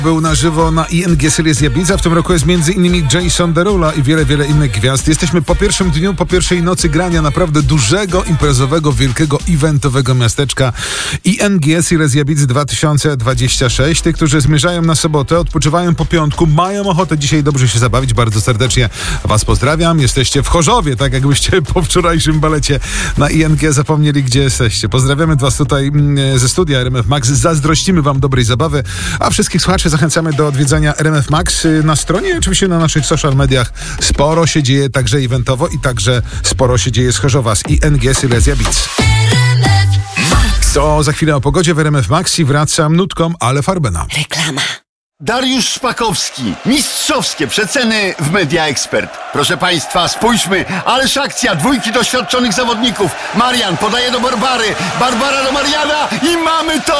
Był na żywo na ING Series Jabica. W tym roku jest m.in. Jason Derulo i wiele innych gwiazd. Jesteśmy po pierwszym dniu, po pierwszej nocy grania naprawdę dużego, imprezowego, wielkiego, eventowego miasteczka ING Series Jabic 2026. Tych, którzy zmierzają na sobotę, odpoczywają po piątku, mają ochotę dzisiaj dobrze się zabawić. Bardzo serdecznie Was pozdrawiam. Jesteście w Chorzowie, tak jakbyście po wczorajszym balecie na ING zapomnieli, gdzie jesteście. Pozdrawiamy Was tutaj ze studia RMF Max. Zazdrościmy Wam dobrej zabawy, a wszystkich słuchaczy zachęcamy do odwiedzania RMF Max na stronie, oczywiście na naszych social mediach. Sporo się dzieje także eventowo i także sporo się dzieje z Chorzowa, z ING Series Jabic. To za chwilę o pogodzie w RMF Max i wracam nutką Ale Farbena. Reklama. Dariusz Szpakowski. Mistrzowskie przeceny w Media Expert. Proszę Państwa, spójrzmy. Ależ akcja, dwójki doświadczonych zawodników. Marian podaje do Barbary. Barbara do Mariana i mamy to!